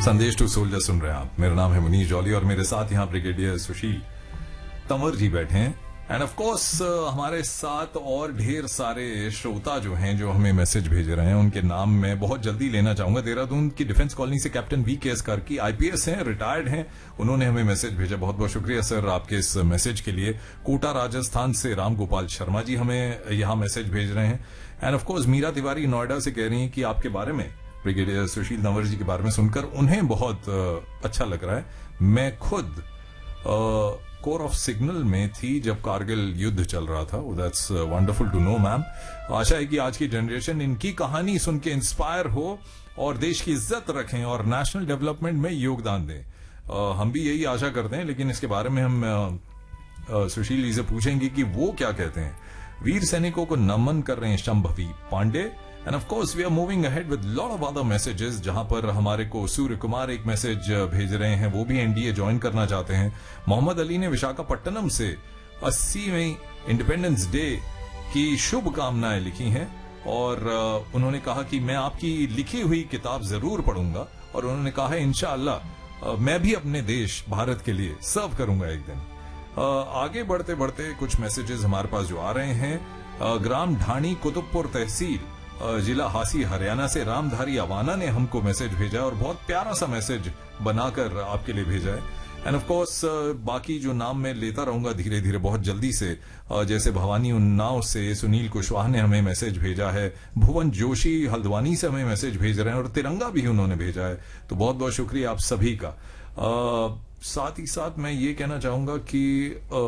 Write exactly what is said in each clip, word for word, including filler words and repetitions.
संदेश to soldier सुन रहे हैं आप। मेरा नाम है मुनीश जौली और मेरे साथ यहाँ ब्रिगेडियर सुशील तंवर जी बैठे हैं। एंड ऑफ कोर्स हमारे साथ और ढेर सारे श्रोता जो हैं जो हमें मैसेज भेज रहे हैं, उनके नाम मैं बहुत जल्दी लेना चाहूंगा। देहरादून की डिफेंस कॉलोनी से कैप्टन वी के एस कार्की आईपीएस हैं, रिटायर्ड हैं, उन्होंने हमें मैसेज भेजा। बहुत बहुत शुक्रिया सर आपके इस मैसेज के लिए। कोटा राजस्थान से राम गोपाल शर्मा जी हमें यहाँ मैसेज भेज रहे हैं। End of course Meera Tiwari Noida से कह रही हैं कि आपके बारे में, ब्रिगेडियर सुशील तंवर जी के बारे में सुनकर उन्हें बहुत अच्छा लग रहा है। मैं खुद कोर ऑफ सिग्नल में थी जब कारगिल युद्ध चल रहा था। That's wonderful to know ma'am. आशा है कि आज की जनरेशन इनकी कहानी सुन के इंस्पायर हो और देश की इज्जत रखें और नेशनल डेवलपमेंट में योगदान दें। uh, हम भी यही आशा करते हैं, लेकिन इसके बारे में हम uh, uh, सुशील जी से पूछेंगे कि वो क्या कहते हैं। वीर सैनिकों को नमन कर रहे हैं Shambhavi Pandey. End of course we are moving ahead with lot of other messages, जहां पर हमारे को सूर्य कुमार एक मैसेज भेज रहे हैं, वो भी एनडीए ज्वाइन करना चाहते हैं। मोहम्मद अली ने विशाखापट्टनम से अस्सीवीं इंडिपेंडेंस डे की शुभकामनाएं लिखी हैं और उन्होंने कहा कि मैं आपकी लिखी हुई किताब जरूर पढ़ूंगा और उन्होंने कहा है इंशाअल्लाह मैं भी अपने देश भारत के लिए सर्व करूंगा एक दिन। आगे बढ़ते बढ़ते कुछ मैसेजेस हमारे पास जो आ रहे हैं। ग्राम ढाणी कुतुबपुर तहसील जिला हासी हरियाणा से रामधारी अवाना ने हमको मैसेज भेजा और बहुत प्यारा सा मैसेज बनाकर आपके लिए भेजा है। एंड ऑफ कोर्स बाकी जो नाम मैं लेता रहूंगा धीरे धीरे बहुत जल्दी से, जैसे भवानी उन्नाव से सुनील कुशवाहा ने हमें मैसेज भेजा है, भुवन जोशी हल्द्वानी से हमें मैसेज भेज रहे हैं और तिरंगा भी उन्होंने भेजा है। तो बहुत बहुत शुक्रिया आप सभी का। आ, साथ ही साथ मैं ये कहना चाहूंगा कि आ,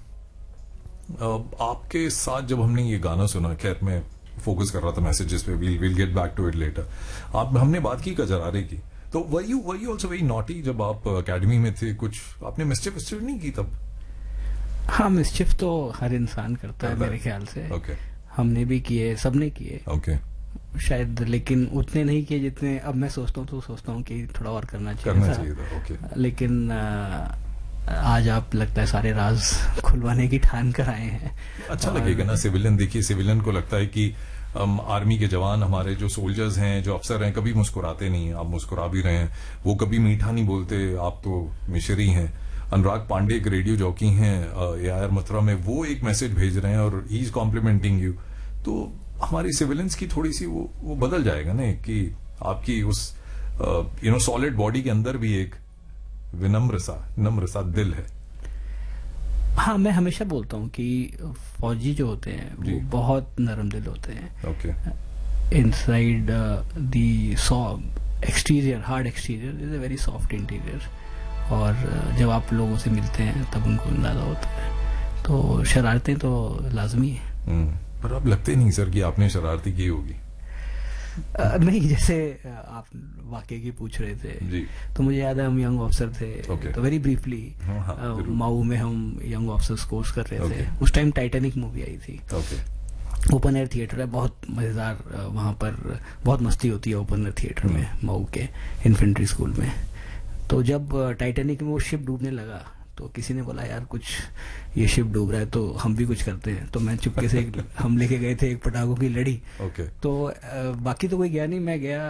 आ, आपके साथ जब हमने ये गाना सुना, खैर मैं फोकस कर रहा था मैसेजेस पे, we'll will get back to it later. आप हमने बात की कजरारे की, तो were you were you also very naughty जब आप एकेडमी में थे? कुछ आपने मिस्चिफ विस्चिफ नहीं की तब? हाँ, मिस्चिफ तो हर इंसान करता है मेरे ख्याल से। ओके, हमने भी किए, सबने किए। ओके, शायद लेकिन उतने नहीं किए जितने अब मैं सोचता हूँ, तो सोचता हूँ कि थोड़ा और करना चाहिए करना था। चाहिए था। ओके, लेकिन आ, आज आप लगता है सारे राज खुलवाने की ठान कर आए हैं। अच्छा लगेगा ना सिविलियन। देखिए सिविलियन को लगता है कि Um, आर्मी के जवान, हमारे जो सोल्जर्स हैं, जो अफसर हैं, कभी मुस्कुराते नहीं। आप मुस्कुरा भी रहे हैं, वो कभी मीठा नहीं बोलते। आप तो मिशरी हैं। अनुराग पांडे एक रेडियो जॉकी हैं ए आर मथुरा में, वो एक मैसेज भेज रहे हैं और ही इज कॉम्प्लीमेंटिंग यू। तो हमारी सिविलियंस की थोड़ी सी वो वो बदल जाएगा ना कि आपकी उस यू नो सॉलिड बॉडी के अंदर भी एक विनम्र सा नम्र सा दिल है। हाँ, मैं हमेशा बोलता हूँ कि फौजी जो होते हैं वो बहुत नरम दिल होते हैं। Okay, inside the soft exterior, hard exterior is a very soft interior. और uh, जब आप लोगों से मिलते हैं तब उनको अंदाजा होता है। तो शरारतें तो लाजमी है। पर अब लगते नहीं सर कि आपने शरारती की होगी। Uh, नहीं, जैसे uh, आप वाकई की पूछ रहे थे जी, तो मुझे याद है हम यंग ऑफिसर थे। okay. तो वेरी ब्रीफली माऊ में हम यंग ऑफिसर्स कोर्स कर रहे okay. थे। उस टाइम टाइटैनिक मूवी आई थी। okay. ओपन एयर थिएटर है, बहुत मजेदार। वहां पर बहुत मस्ती होती है ओपन एयर थिएटर में, माऊ के इन्फेंट्री स्कूल में। तो जब टाइटैनिक में वो शिप डूबने लगा तो किसी ने बोला यार कुछ ये शिप डूब रहा है तो हम भी कुछ करते हैं। तो मैं चुपके से एक, हम लेके गए थे एक पटाखों की लड़ी। okay. तो आ, बाकी तो कोई गया नहीं, मैं गया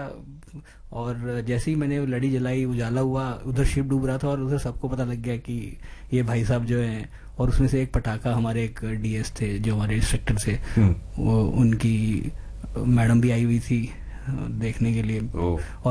और जैसे ही मैंने वो लड़ी जलाई, उजाला हुआ, उधर शिप डूब रहा था और उधर सबको पता लग गया कि ये भाई साहब जो हैं। और उसमें से एक पटाखा, हमारे एक डीएस थे जो हमारे इंस्ट्रक्टर थे, वो उनकी मैडम भी आई हुई थी देखने के लिए। oh.